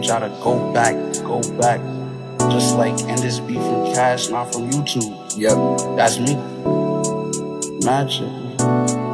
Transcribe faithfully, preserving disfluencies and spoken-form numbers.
want y'all to go back, go back. Just like end this beef from Cash, not from YouTube. Yep. That's me. Mad shit.